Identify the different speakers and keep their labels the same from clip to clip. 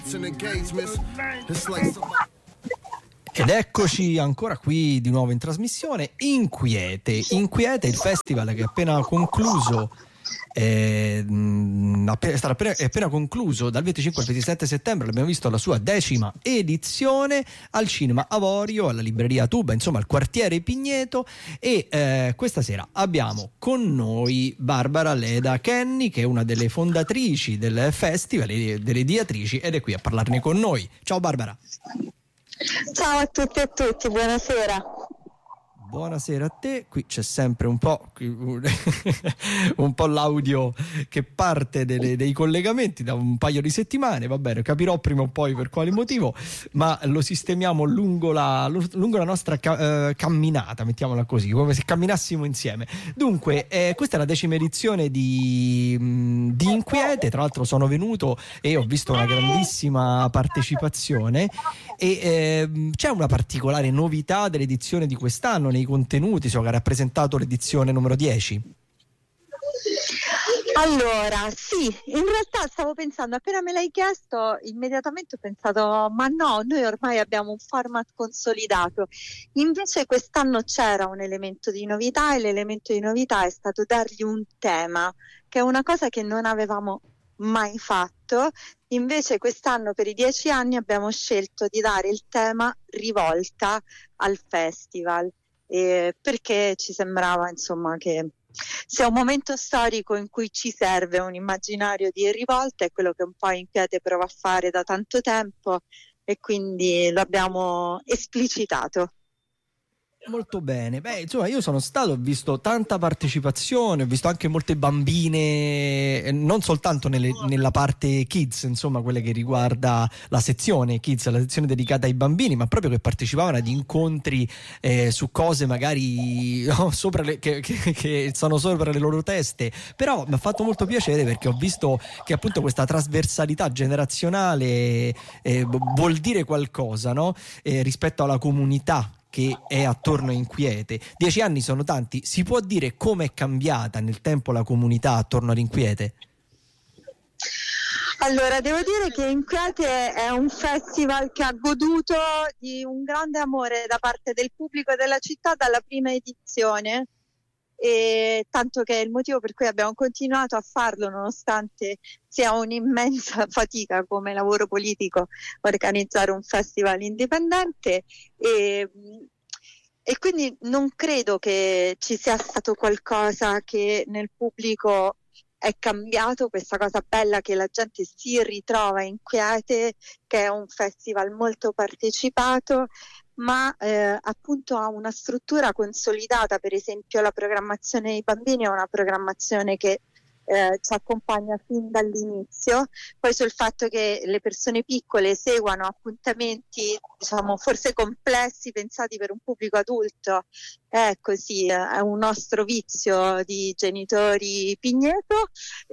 Speaker 1: Ed eccoci ancora qui di nuovo in trasmissione. Inquiete, il festival che è appena concluso. È appena concluso dal 25 al 27 settembre. Abbiamo visto la sua 10ª edizione al Cinema Avorio, alla libreria Tuba, insomma al quartiere Pigneto. E questa sera abbiamo con noi Barbara Leda Kenny, che è una delle fondatrici del festival e delle ideatrici, ed è qui a parlarne con noi. Ciao Barbara.
Speaker 2: Ciao a tutti e a tutti, buonasera.
Speaker 1: Buonasera a te. Qui c'è sempre un po' l'audio che parte dei collegamenti da un paio di settimane, va bene, capirò prima o poi per quale motivo, ma lo sistemiamo lungo la nostra camminata, mettiamola così, come se camminassimo insieme. Dunque, questa è la 10ª edizione di Inquiete. Tra l'altro sono venuto e ho visto una grandissima partecipazione e c'è una particolare novità dell'edizione di quest'anno nei contenuti, che ha rappresentato l'edizione numero 10.
Speaker 2: Allora, sì, in realtà stavo pensando, appena me l'hai chiesto, immediatamente ho pensato, ma no, noi ormai abbiamo un format consolidato. Invece quest'anno c'era un elemento di novità e l'elemento di novità è stato dargli un tema, che è una cosa che non avevamo mai fatto. Invece quest'anno per i 10 anni abbiamo scelto di dare il tema rivolta al festival, perché ci sembrava insomma che sia un momento storico in cui ci serve un immaginario di rivolta, è quello che un po' Inquiete prova a fare da tanto tempo e quindi lo abbiamo esplicitato.
Speaker 1: Molto bene. Beh, insomma, io sono stato, ho visto tanta partecipazione, ho visto anche molte bambine, non soltanto nella parte kids, insomma, quelle che riguarda la sezione kids, la sezione dedicata ai bambini, ma proprio che partecipavano ad incontri su cose magari sopra che sono sopra le loro teste. Però mi ha fatto molto piacere perché ho visto che appunto questa trasversalità generazionale vuol dire qualcosa, no? Rispetto alla comunità che è attorno a Inquiete. 10 anni sono tanti. Si può dire come è cambiata nel tempo la comunità attorno ad Inquiete?
Speaker 2: Allora, devo dire che Inquiete è un festival che ha goduto di un grande amore da parte del pubblico della città dalla prima edizione, e tanto che è il motivo per cui abbiamo continuato a farlo nonostante sia un'immensa fatica come lavoro politico organizzare un festival indipendente, e quindi non credo che ci sia stato qualcosa che nel pubblico è cambiato, questa cosa bella che la gente si ritrova in Inquiete, che è un festival molto partecipato, ma appunto ha una struttura consolidata. Per esempio la programmazione dei bambini è una programmazione che ci accompagna fin dall'inizio. Poi sul fatto che le persone piccole seguano appuntamenti, diciamo, forse complessi, pensati per un pubblico adulto, è così, è un nostro vizio di genitori Pigneto,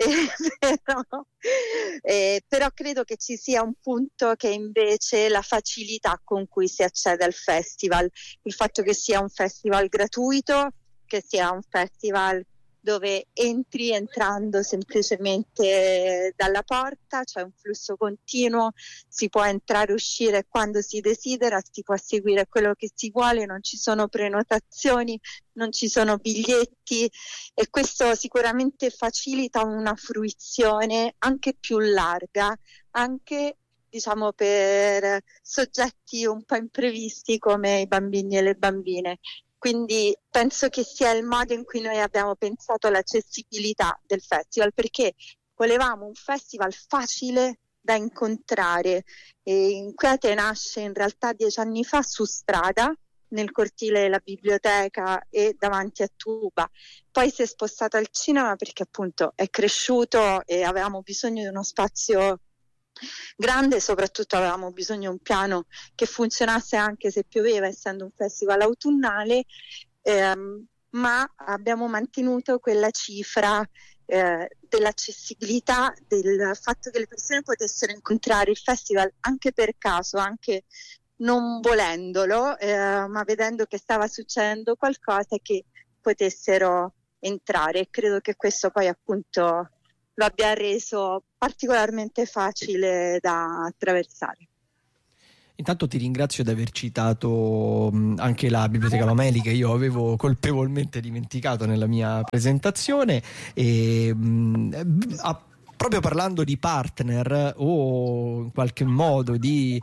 Speaker 2: però credo che ci sia un punto che invece la facilità con cui si accede al festival, il fatto che sia un festival gratuito, che sia un festival dove entri entrando semplicemente dalla porta, c'è un flusso continuo, si può entrare e uscire quando si desidera, si può seguire quello che si vuole, non ci sono prenotazioni, non ci sono biglietti, e questo sicuramente facilita una fruizione anche più larga, anche diciamo per soggetti un po' imprevisti come i bambini e le bambine. Quindi penso che sia il modo in cui noi abbiamo pensato l'accessibilità del festival, perché volevamo un festival facile da incontrare. Inquiete nasce in realtà 10 anni fa su strada, nel cortile della biblioteca e davanti a Tuba. Poi si è spostato al cinema perché appunto è cresciuto e avevamo bisogno di uno spazio grande, soprattutto avevamo bisogno di un piano che funzionasse anche se pioveva, essendo un festival autunnale, ma abbiamo mantenuto quella cifra dell'accessibilità, del fatto che le persone potessero incontrare il festival anche per caso, anche non volendolo, ma vedendo che stava succedendo qualcosa, che potessero entrare. Credo che questo poi appunto lo abbia reso particolarmente facile da attraversare.
Speaker 1: Intanto ti ringrazio di aver citato anche la Biblioteca Mameli, che io avevo colpevolmente dimenticato nella mia presentazione, e proprio parlando di partner o in qualche modo di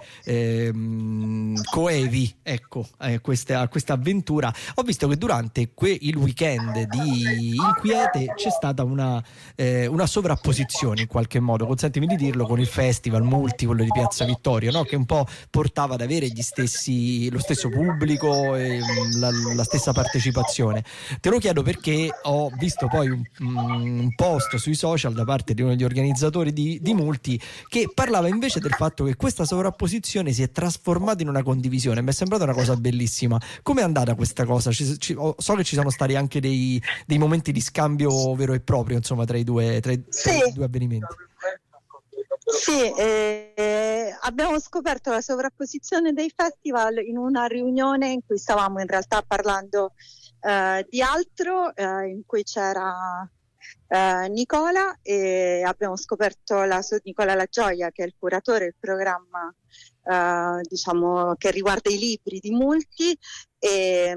Speaker 1: coevi, ecco, a questa avventura, ho visto che durante il weekend di Inquiete c'è stata una sovrapposizione in qualche modo, consentimi di dirlo, con il festival Multi, quello di Piazza Vittorio, no? Che un po' portava ad avere lo stesso pubblico e la stessa partecipazione. Te lo chiedo perché ho visto poi un post sui social da parte di uno degli organizzatori di Multi, che parlava invece del fatto che questa sovrapposizione si è trasformata in una condivisione. Mi è sembrata una cosa bellissima. Come è andata questa cosa? So che ci sono stati anche dei momenti di scambio vero e proprio, insomma, tra i due avvenimenti.
Speaker 2: Sì, abbiamo scoperto la sovrapposizione dei festival in una riunione in cui stavamo in realtà parlando di altro, in cui c'era Nicola, e abbiamo scoperto Nicola La Gioia, che è il curatore del programma diciamo che riguarda i libri di Multi, e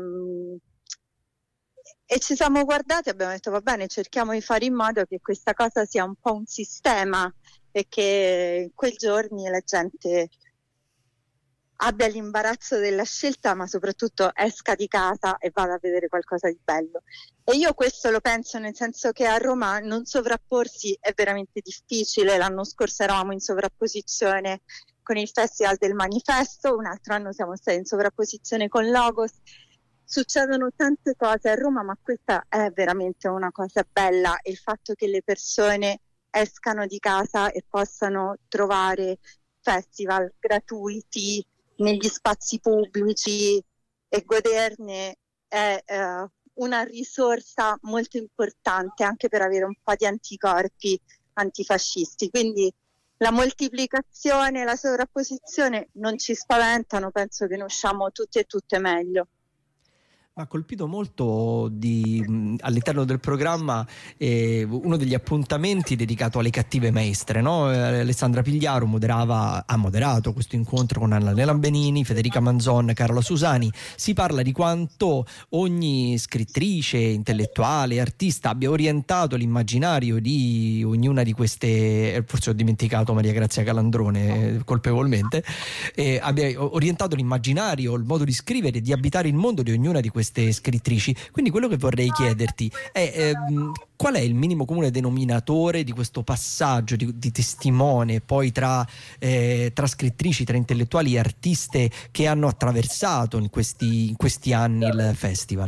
Speaker 2: ci siamo guardati e abbiamo detto va bene, cerchiamo di fare in modo che questa cosa sia un po' un sistema e che in quei giorni la gente abbia l'imbarazzo della scelta, ma soprattutto esca di casa e vada a vedere qualcosa di bello. E io questo lo penso, nel senso che a Roma non sovrapporsi è veramente difficile. L'anno scorso eravamo in sovrapposizione con il Festival del Manifesto, un altro anno siamo stati in sovrapposizione con Logos. Succedono tante cose a Roma, ma questa è veramente una cosa bella, il fatto che le persone escano di casa e possano trovare festival gratuiti negli spazi pubblici e goderne è una risorsa molto importante anche per avere un po' di anticorpi antifascisti. Quindi la moltiplicazione, la sovrapposizione non ci spaventano, penso che ne usciamo tutti e tutte meglio.
Speaker 1: Mi ha colpito molto all'interno del programma uno degli appuntamenti dedicato alle cattive maestre, no? Alessandra Pigliaro ha moderato questo incontro con Anna Lambenini, Federica Manzon, Carlo Susani. Si parla di quanto ogni scrittrice, intellettuale, artista abbia orientato l'immaginario di ognuna di queste, forse ho dimenticato Maria Grazia Calandrone colpevolmente, abbia orientato l'immaginario, il modo di scrivere, di abitare il mondo di ognuna di queste scrittrici. Quindi quello che vorrei chiederti è qual è il minimo comune denominatore di questo passaggio di testimone poi tra scrittrici, tra intellettuali e artiste che hanno attraversato in questi anni il festival?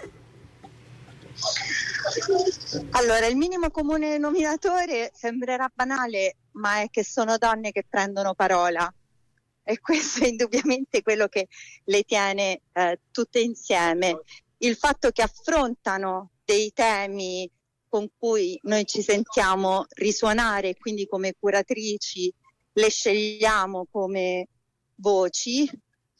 Speaker 2: Allora, il minimo comune denominatore sembrerà banale, ma è che sono donne che prendono parola. E questo è indubbiamente quello che le tiene tutte insieme. Il fatto che affrontano dei temi con cui noi ci sentiamo risuonare, quindi come curatrici le scegliamo come voci.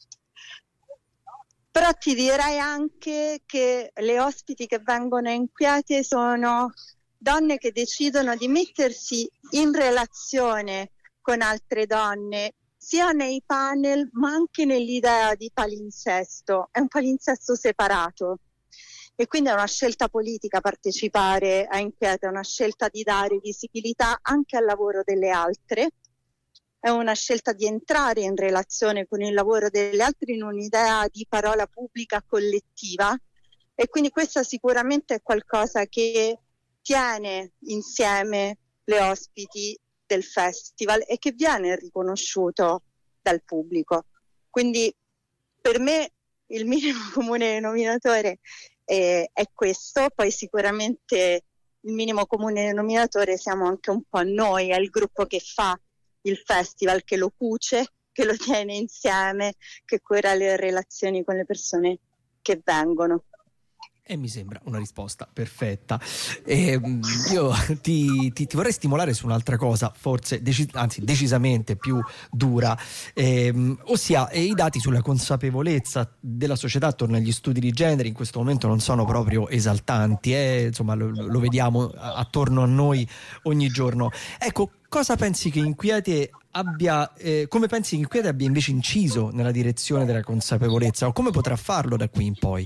Speaker 2: Però ti direi anche che le ospiti che vengono a Inquiete sono donne che decidono di mettersi in relazione con altre donne, sia nei panel ma anche nell'idea di palinsesto. È un palinsesto separato e quindi è una scelta politica partecipare a Inquiete, è una scelta di dare visibilità anche al lavoro delle altre, è una scelta di entrare in relazione con il lavoro delle altre in un'idea di parola pubblica collettiva, e quindi questo sicuramente è qualcosa che tiene insieme le ospiti del festival e che viene riconosciuto dal pubblico. Quindi per me il minimo comune denominatore è questo. Poi sicuramente il minimo comune denominatore siamo anche un po' noi, è il gruppo che fa il festival, che lo cuce, che lo tiene insieme, che cura le relazioni con le persone che vengono.
Speaker 1: E mi sembra una risposta perfetta. Io ti vorrei stimolare su un'altra cosa, forse decisamente più dura, ossia i dati sulla consapevolezza della società attorno agli studi di genere in questo momento non sono proprio esaltanti, insomma lo vediamo attorno a noi ogni giorno. Ecco, cosa pensi che Inquiete abbia, come pensi che Inquiete abbia invece inciso nella direzione della consapevolezza, o come potrà farlo da qui in poi?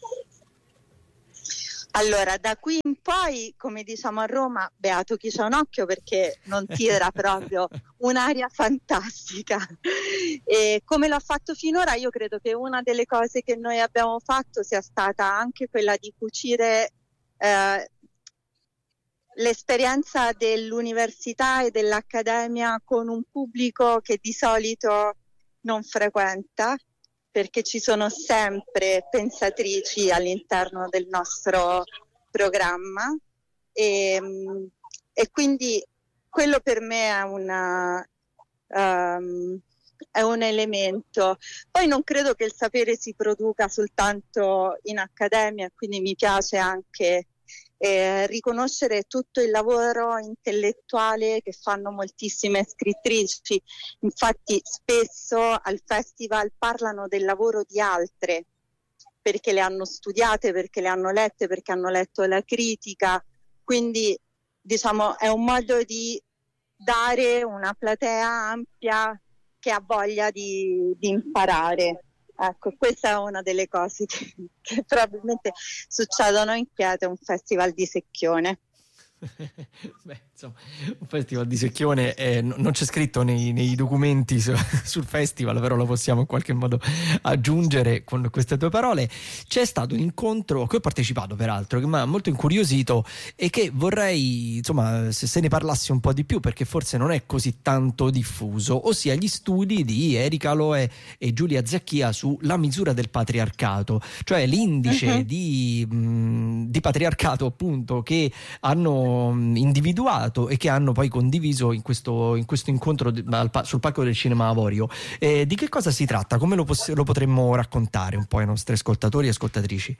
Speaker 2: Allora, da qui in poi, come diciamo a Roma, beato chi c'ha un occhio, perché non tira proprio un'aria fantastica. E come l'ho fatto finora, io credo che una delle cose che noi abbiamo fatto sia stata anche quella di cucire l'esperienza dell'università e dell'accademia con un pubblico che di solito non frequenta, perché ci sono sempre pensatrici all'interno del nostro programma e quindi quello per me è un elemento. Poi non credo che il sapere si produca soltanto in accademia, quindi mi piace anche riconoscere tutto il lavoro intellettuale che fanno moltissime scrittrici. Infatti spesso al festival parlano del lavoro di altre, perché le hanno studiate, perché le hanno lette, perché hanno letto la critica, quindi diciamo è un modo di dare una platea ampia che ha voglia di imparare. Ecco, questa è una delle cose che probabilmente succedono in Inquiete, un festival di secchione.
Speaker 1: Beh, insomma, un festival di secchione non c'è scritto nei documenti sul festival, però lo possiamo in qualche modo aggiungere con queste tue parole. C'è stato un incontro a cui ho partecipato, peraltro, che mi ha molto incuriosito e che vorrei, insomma, se ne parlassi un po' di più, perché forse non è così tanto diffuso, ossia gli studi di Erika Loe e Giulia Zacchin sulla misura del patriarcato, cioè l'indice di patriarcato, appunto, che hanno individuato e che hanno poi condiviso in questo incontro sul palco del Cinema Avorio. Di che cosa si tratta? Come lo potremmo raccontare un po' ai nostri ascoltatori e ascoltatrici?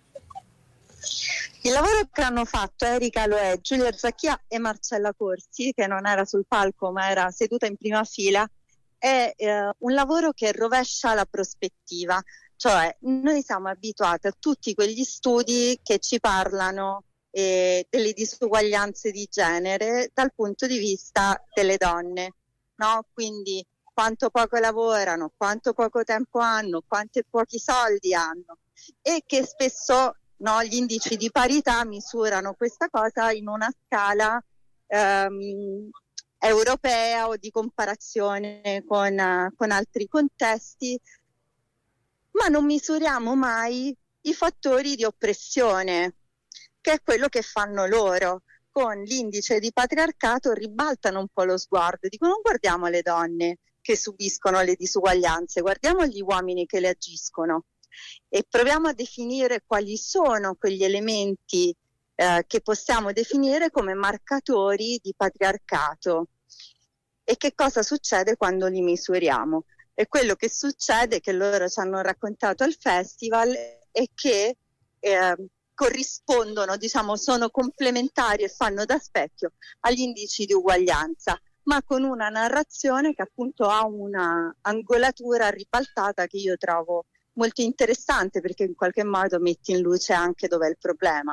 Speaker 2: Il lavoro che hanno fatto Erika Loe, Giulia Zacchin e Marcella Corsi, che non era sul palco ma era seduta in prima fila, è un lavoro che rovescia la prospettiva, cioè noi siamo abituati a tutti quegli studi che ci parlano delle disuguaglianze di genere dal punto di vista delle donne, no? Quindi quanto poco lavorano, quanto poco tempo hanno, quanti pochi soldi hanno, e che spesso, no, gli indici di parità misurano questa cosa in una scala europea o di comparazione con altri contesti, ma non misuriamo mai i fattori di oppressione, che è quello che fanno loro. Con l'indice di patriarcato ribaltano un po' lo sguardo, dicono: non guardiamo le donne che subiscono le disuguaglianze, guardiamo gli uomini che le agiscono e proviamo a definire quali sono quegli elementi che possiamo definire come marcatori di patriarcato e che cosa succede quando li misuriamo. E quello che succede, che loro ci hanno raccontato al festival, è che corrispondono, diciamo, sono complementari e fanno da specchio agli indici di uguaglianza, ma con una narrazione che appunto ha una angolatura ribaltata che io trovo molto interessante, perché in qualche modo mette in luce anche dov'è il problema.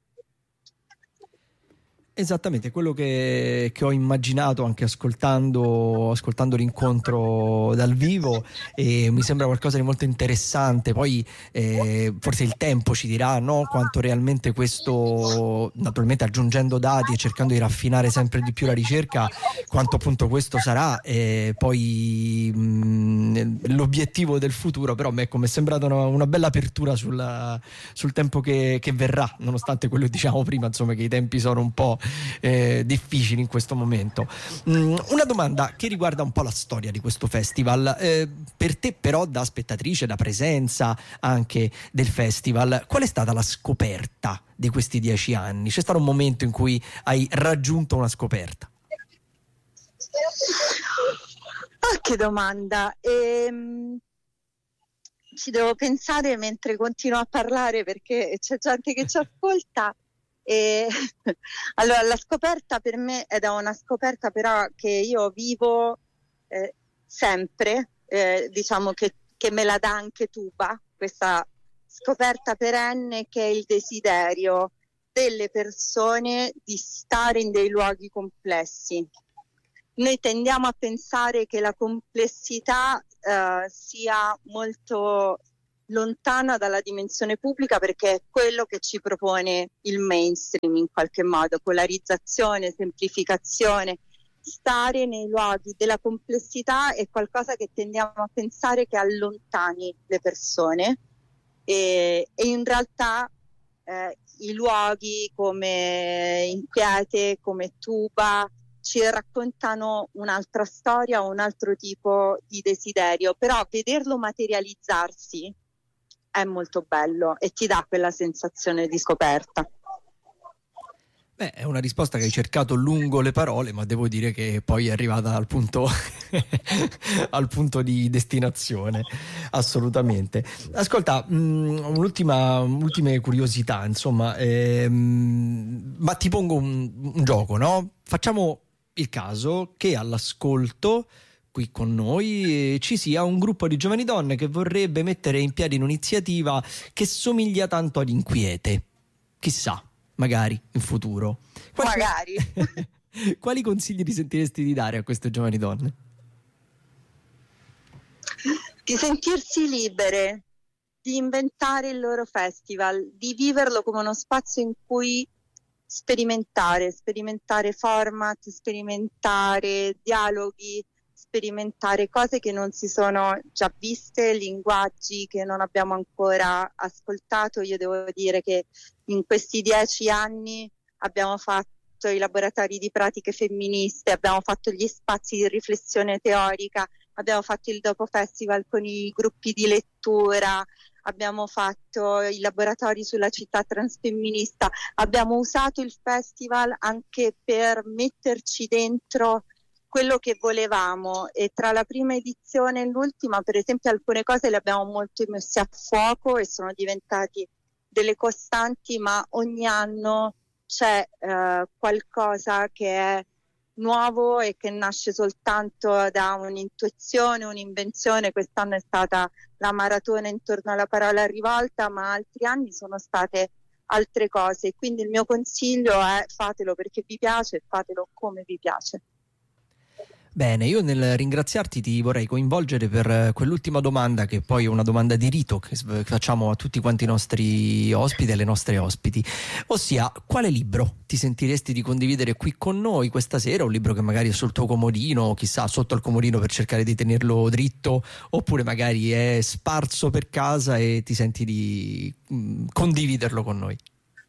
Speaker 1: Esattamente, quello che ho immaginato anche ascoltando l'incontro dal vivo, e mi sembra qualcosa di molto interessante. Poi forse il tempo ci dirà, no, quanto realmente questo, naturalmente aggiungendo dati e cercando di raffinare sempre di più la ricerca, quanto appunto questo sarà poi l'obiettivo del futuro. Però ecco, mi è sembrata una bella apertura sul tempo che verrà, nonostante quello che diciamo prima, insomma, che i tempi sono un po' difficili in questo momento. Una domanda che riguarda un po' la storia di questo festival, per te però da spettatrice, da presenza anche del festival, qual è stata la scoperta di questi 10 anni? C'è stato un momento in cui hai raggiunto una scoperta?
Speaker 2: Che domanda. ci devo pensare mentre continuo a parlare perché c'è gente che ci ascolta. E allora la scoperta per me ed è una scoperta però che io vivo sempre, diciamo che me la dà anche Tuba, questa scoperta perenne che è il desiderio delle persone di stare in dei luoghi complessi. Noi tendiamo a pensare che la complessità sia molto lontana dalla dimensione pubblica perché è quello che ci propone il mainstream in qualche modo, polarizzazione, semplificazione. Stare nei luoghi della complessità è qualcosa che tendiamo a pensare che allontani le persone e in realtà i luoghi come Inquiete, come Tuba ci raccontano un'altra storia, un altro tipo di desiderio, però vederlo materializzarsi è molto bello e ti dà quella sensazione di scoperta.
Speaker 1: Beh, è una risposta che hai cercato lungo le parole, ma devo dire che poi è arrivata al punto, al punto di destinazione, assolutamente. Ascolta, ultime curiosità, insomma, ma ti pongo un gioco, no? Facciamo il caso che all'ascolto qui con noi ci sia un gruppo di giovani donne che vorrebbe mettere in piedi un'iniziativa che somiglia tanto ad Inquiete. Chissà. Magari in futuro.
Speaker 2: Magari.
Speaker 1: Quali consigli ti sentiresti di dare a queste giovani donne?
Speaker 2: Di sentirsi libere, di inventare il loro festival, di viverlo come uno spazio in cui sperimentare format, sperimentare dialoghi, sperimentare cose che non si sono già viste, linguaggi che non abbiamo ancora ascoltato. Io devo dire che in questi 10 anni abbiamo fatto i laboratori di pratiche femministe, abbiamo fatto gli spazi di riflessione teorica, abbiamo fatto il dopo festival con i gruppi di lettura, abbiamo fatto i laboratori sulla città transfemminista, abbiamo usato il festival anche per metterci dentro quello che volevamo e tra la prima edizione e l'ultima, per esempio, alcune cose le abbiamo molto messe a fuoco e sono diventati delle costanti, ma ogni anno c'è qualcosa che è nuovo e che nasce soltanto da un'intuizione, un'invenzione. Quest'anno è stata la maratona intorno alla parola rivolta, ma altri anni sono state altre cose. Quindi il mio consiglio è: fatelo perché vi piace e fatelo come vi piace.
Speaker 1: Bene, io nel ringraziarti ti vorrei coinvolgere per quell'ultima domanda, che poi è una domanda di rito che facciamo a tutti quanti i nostri ospiti e le nostre ospiti, ossia: quale libro ti sentiresti di condividere qui con noi questa sera? Un libro che magari è sul tuo comodino, chissà, sotto al comodino per cercare di tenerlo dritto, oppure magari è sparso per casa e ti senti di condividerlo con noi.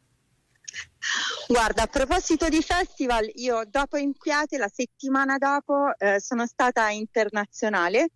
Speaker 2: Guarda, a proposito di festival, io dopo Inquiete, la settimana dopo, sono stata a Internazionale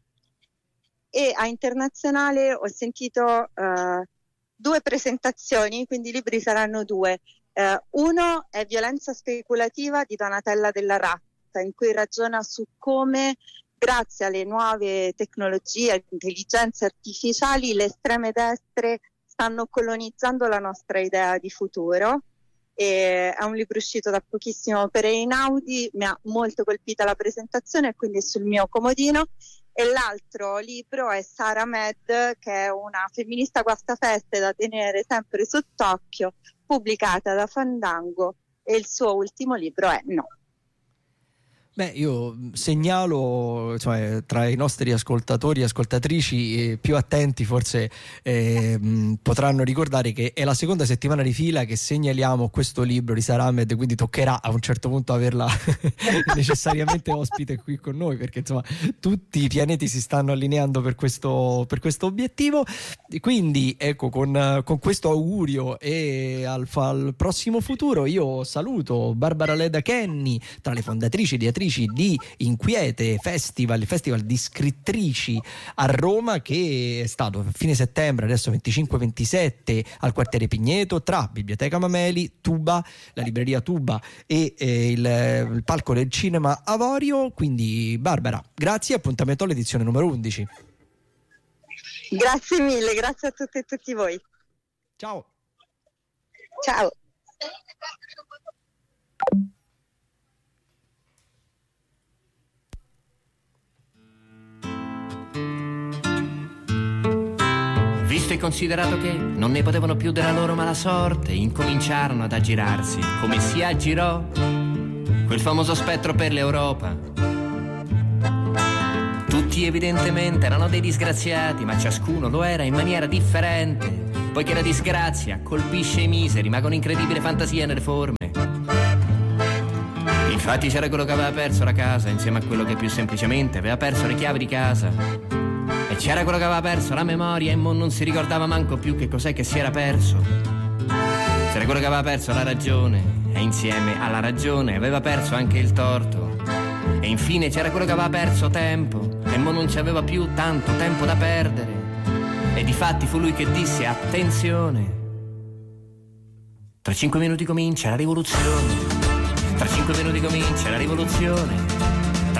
Speaker 2: e a Internazionale ho sentito 2 presentazioni, quindi i libri saranno 2. Uno è Violenza speculativa di Donatella Della Ratta, in cui ragiona su come, grazie alle nuove tecnologie, intelligenze artificiali, le estreme destre stanno colonizzando la nostra idea di futuro. È un libro uscito da pochissimo per Einaudi, mi ha molto colpita la presentazione e quindi è sul mio comodino. E l'altro libro è Sara Med, che è una femminista guastafeste da tenere sempre sott'occhio, pubblicata da Fandango, e il suo ultimo libro è No.
Speaker 1: Beh, io segnalo, cioè, tra i nostri ascoltatori e ascoltatrici più attenti forse potranno ricordare che è la seconda settimana di fila che segnaliamo questo libro di Sara Ahmed, quindi toccherà a un certo punto averla necessariamente ospite qui con noi, perché insomma tutti i pianeti si stanno allineando per questo obiettivo. Quindi ecco, con questo augurio e al prossimo futuro, io saluto Barbara Leda Kenny, tra le fondatrici di Inquiete, il festival di scrittrici a Roma, che è stato a fine settembre, adesso 25-27 al quartiere Pigneto, tra Biblioteca Mameli, Tuba, la libreria Tuba e il palco del cinema Avorio. Quindi Barbara, grazie, appuntamento all'edizione numero 11.
Speaker 2: Grazie mille, grazie a tutte e tutti voi.
Speaker 1: Ciao.
Speaker 2: Ciao.
Speaker 3: Visto e considerato che non ne potevano più della loro mala sorte, incominciarono ad aggirarsi come si aggirò quel famoso spettro per l'Europa. Tutti evidentemente erano dei disgraziati, ma ciascuno lo era in maniera differente, poiché la disgrazia colpisce i miseri, ma con incredibile fantasia nelle forme. Infatti c'era quello che aveva perso la casa insieme a quello che più semplicemente aveva perso le chiavi di casa. E c'era quello che aveva perso la memoria e non si ricordava manco più che cos'è che si era perso. C'era quello che aveva perso la ragione e insieme alla ragione aveva perso anche il torto. E infine c'era quello che aveva perso tempo e non ci aveva più tanto tempo da perdere. E difatti fu lui che disse: attenzione, tra 5 minuti comincia la rivoluzione. Tra 5 minuti comincia la rivoluzione.